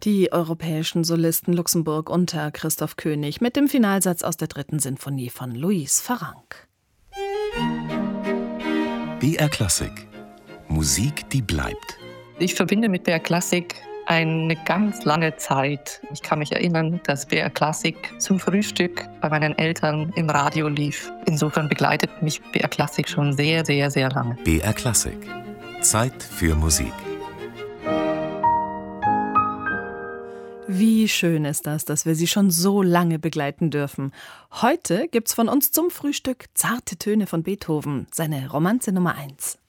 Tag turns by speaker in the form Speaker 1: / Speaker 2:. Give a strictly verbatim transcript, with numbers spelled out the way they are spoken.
Speaker 1: Die europäischen Solisten Luxemburg unter Christoph König mit dem Finalsatz aus der dritten Sinfonie von Louise Farrenc.
Speaker 2: B R Klassik. Musik, die bleibt.
Speaker 3: Ich verbinde mit B R Klassik eine ganz lange Zeit. Ich kann mich erinnern, dass B R Klassik zum Frühstück bei meinen Eltern im Radio lief. Insofern begleitet mich B R Klassik schon sehr, sehr, sehr lange.
Speaker 2: B R Klassik. Zeit für Musik.
Speaker 1: Wie schön ist das, dass wir Sie schon so lange begleiten dürfen. Heute gibt's von uns zum Frühstück Zarte Töne von Beethoven, seine Romanze Nummer eins.